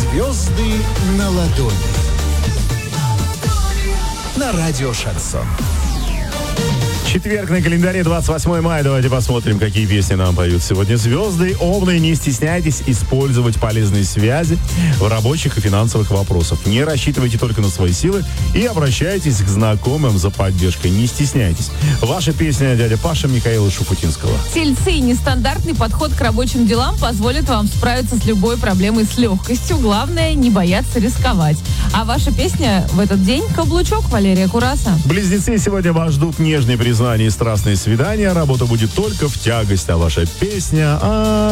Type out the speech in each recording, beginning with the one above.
Звезды на ладони. На радио «Шансон». Четверг на календаре, 28 мая. Давайте посмотрим, какие песни нам поют сегодня звезды. Овны, не стесняйтесь использовать полезные связи в рабочих и финансовых вопросах. Не рассчитывайте только на свои силы и обращайтесь к знакомым за поддержкой. Не стесняйтесь. Ваша песня «Дядя Паша» Михаила Шуфутинского. Тельцы, нестандартный подход к рабочим делам позволит вам справиться с любой проблемой с легкостью. Главное, не бояться рисковать. А ваша песня в этот день «Каблучок» Валерия Кураса. Близнецы, сегодня вас ждут нежные признания и страстные свидания. Работа будет только в тягость, а ваша песня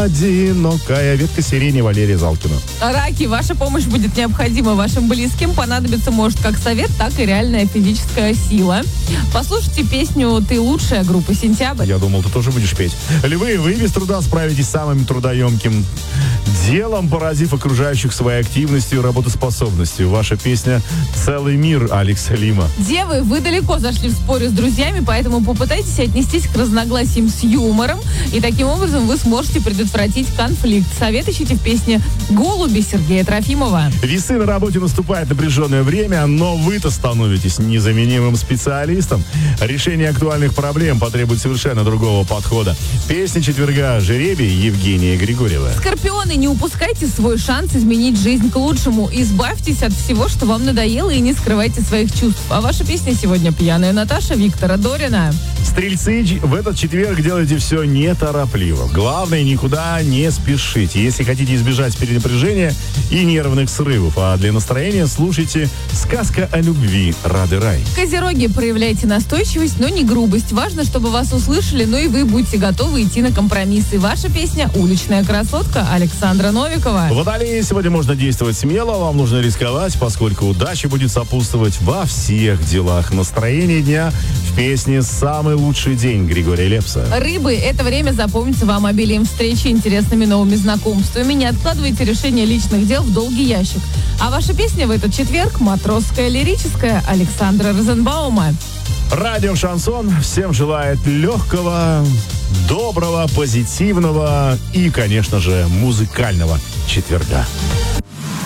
«Одинокая ветка сирени» Валерия Залкина. Раки, ваша помощь будет необходима вашим близким. Понадобится может как совет, так и реальная физическая сила. Послушайте песню «Ты лучшая» группы «Сентябрь». Я думал, ты тоже будешь петь. Львы, вы без труда справитесь с самым трудоемким делом, поразив окружающих своей активностью и работоспособностью. Ваша песня «Целый мир» Алекса Лима. Девы, вы далеко зашли в споре с друзьями, поэтому попытайтесь отнестись к разногласиям с юмором, и таким образом вы сможете предотвратить конфликт. Совет ищите в песне «Голуби» Сергея Трофимова. Весы, на работе наступает напряженное время, но вы-то становитесь незаменимым специалистом. Решение актуальных проблем потребует совершенно другого подхода. Песня четверга «Жеребий» Евгения Григорьева. Скорпионы, не упускайте свой шанс изменить жизнь к лучшему. Избавьтесь от всего, что вам надоело, и не скрывайте своих чувств. А ваша песня сегодня «Пьяная Наташа» Виктора Дорина. Стрельцы, в этот четверг делайте все неторопливо. Главное, никуда не спешите. Если хотите избежать перенапряжения и нервных срывов, а для настроения слушайте «Сказка о любви» Рады Рай. Козероги, проявляйте настойчивость, но не грубость. Важно, чтобы вас услышали, но и вы будете готовы идти на компромиссы. Ваша песня «Уличная красотка» Александра Новикова. Водолеи, сегодня можно действовать смело, вам нужно рисковать, поскольку удача будет сопутствовать во всех делах. Настроение дня в песне «Самый лучший день» Григория Лепса. Рыбы, это время запомнится вам обилием встреч и интересными новыми знакомствами. Не откладывайте решение личных дел в долгий ящик. А ваша песня в этот четверг «Матросская лирическая» Александра Розенбаума. Радио «Шансон» всем желает легкого, доброго, позитивного и, конечно же, музыкального четверга.